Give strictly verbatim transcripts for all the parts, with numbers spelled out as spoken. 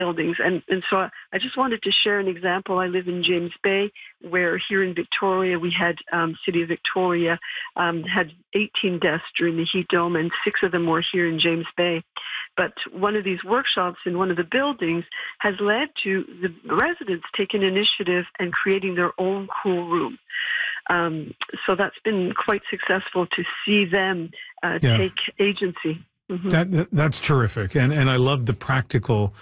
buildings. And, and so I just wanted to share an example. I live in James Bay, where here in Victoria, we had, um, City of Victoria um, had eighteen deaths during the heat dome, and six of them were here in James Bay. But one of these workshops in one of the buildings has led to the residents taking initiative and creating their own cool room. Um, so that's been quite successful to see them uh, yeah. take agency. Mm-hmm. That, that that's terrific, and and I love the practical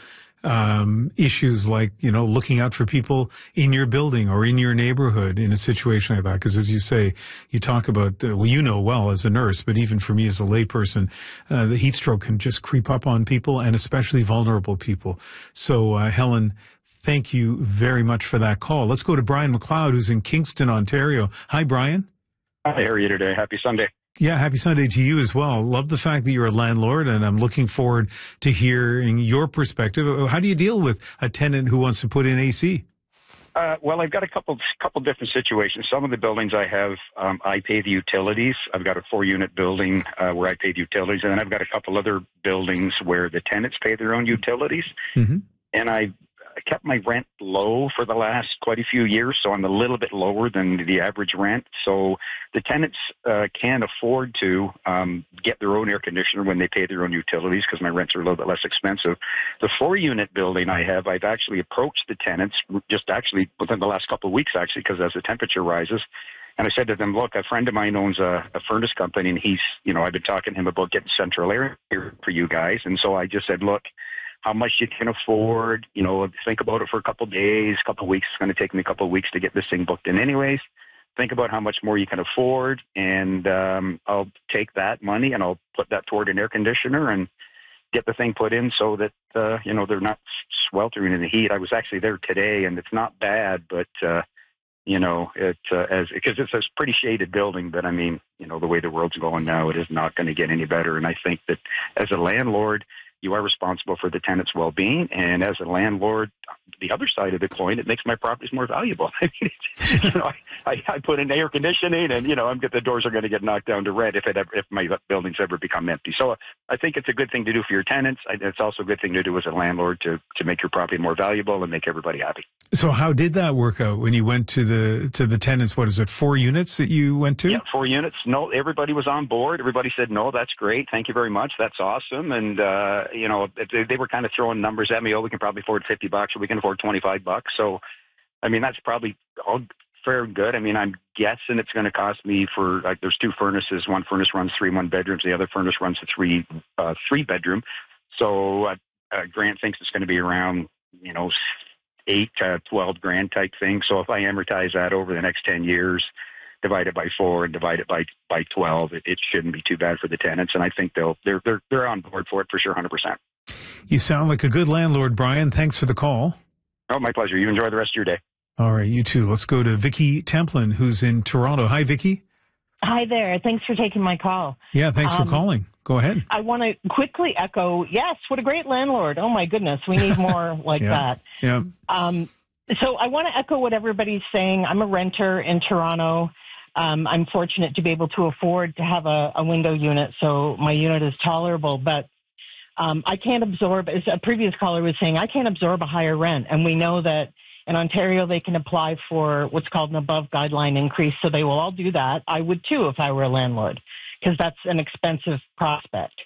um, issues like, you know, looking out for people in your building or in your neighborhood in a situation like that. Because as you say, you talk about, uh, well, you know well as a nurse, but even for me as a layperson, uh, the heat stroke can just creep up on people, and especially vulnerable people. So, uh, Helen, thank you very much for that call. Let's go to Brian McLeod, who's in Kingston, Ontario. Hi, Brian. Hi, how are you today? Happy Sunday. Yeah, happy Sunday to you as well. Love the fact that you're a landlord, and I'm looking forward to hearing your perspective. How do you deal with a tenant who wants to put in A C? Uh, well, I've got a couple couple different situations. Some of the buildings I have, um, I pay the utilities. I've got a four-unit building uh, where I pay the utilities, and then I've got a couple other buildings where the tenants pay their own utilities. Mm-hmm. And I I kept my rent low for the last quite a few years, so I'm a little bit lower than the average rent. So the tenants uh, can afford to um, get their own air conditioner when they pay their own utilities because my rents are a little bit less expensive. The four-unit building I have, I've actually approached the tenants just actually within the last couple of weeks, actually, because as the temperature rises, and I said to them, look, a friend of mine owns a, a furnace company, and he's, you know, I've been talking to him about getting central air here for you guys. And so I just said, look, how much you can afford, you know, think about it for a couple of days, a couple of weeks. It's going to take me a couple of weeks to get this thing booked in anyways. Think about how much more you can afford, and um, I'll take that money and I'll put that toward an air conditioner and get the thing put in so that, uh, you know, they're not sweltering in the heat. I was actually there today, and it's not bad, but, uh, you know, it, uh, as, because it's a pretty shaded building, but I mean, you know, the way the world's going now, it is not going to get any better. And I think that as a landlord, you are responsible for the tenant's well-being, and as a landlord, the other side of the coin, it makes my properties more valuable. I mean, you know, I, I, I put in air conditioning, and you know, I'm the doors are going to get knocked down to red if it ever, if my buildings ever become empty. So I think it's a good thing to do for your tenants. It's also a good thing to do as a landlord to to make your property more valuable and make everybody happy. So how did that work out when you went to the to the tenants? What is it, four units that you went to? Yeah, four units. No, everybody was on board. Everybody said, no, that's great. Thank you very much. That's awesome. And uh, you know, they, they were kind of throwing numbers at me. Oh, we can probably afford fifty bucks, or we can afford twenty-five bucks. So, I mean, that's probably all fair and good. I mean, I'm guessing it's going to cost me for, like, there's two furnaces. One furnace runs three one bedrooms. The other furnace runs a three, uh, three bedroom. So, uh, uh, Grant thinks it's going to be around, you know, eight to twelve grand type thing. So if I amortize that over the next ten years, divide it by four and divide it by, by twelve, it, it shouldn't be too bad for the tenants. And I think they'll, they're, they're, they're on board for it for sure. one hundred percent. You sound like a good landlord, Brian. Thanks for the call. Oh, my pleasure. You enjoy the rest of your day. All right. You too. Let's go to Vicki Templin, who's in Toronto. Hi, Vicki. Hi there. Thanks for taking my call. Yeah. Thanks um, for calling. Go ahead. I want to quickly echo, yes, what a great landlord. Oh my goodness. We need more like yeah. that. Yeah. Um, so I want to echo what everybody's saying. I'm a renter in Toronto. Um, I'm fortunate to be able to afford to have a, a window unit, so my unit is tolerable. But um, I can't absorb, as a previous caller was saying, I can't absorb a higher rent. And we know that in Ontario, they can apply for what's called an above guideline increase. So they will all do that. I would too if I were a landlord, because that's an expensive prospect.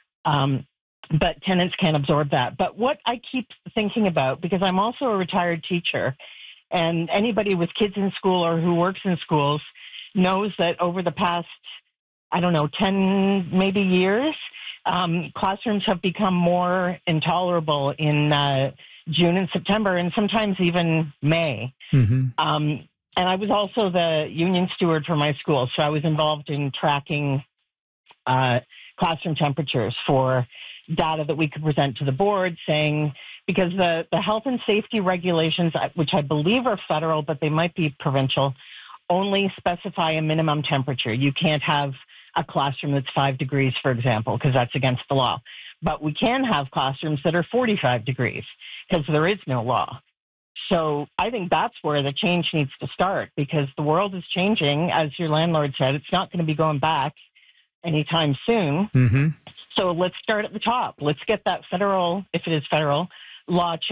Um, but tenants can't absorb that. But what I keep thinking about, because I'm also a retired teacher, and anybody with kids in school or who works in schools knows that over the past, I don't know, ten maybe years, um, classrooms have become more intolerable in uh, June and September, and sometimes even May. Mm-hmm. Um, and I was also the union steward for my school, so I was involved in tracking uh, classroom temperatures for data that we could present to the board, saying, because the, the health and safety regulations, which I believe are federal, but they might be provincial, only specify a minimum temperature. You can't have a classroom that's five degrees, for example, because that's against the law. But we can have classrooms that are forty-five degrees because there is no law. So I think that's where the change needs to start, because the world is changing. As your landlord said, it's not going to be going back anytime soon. Mm-hmm. So let's start at the top. Let's get that federal, if it is federal, law changed.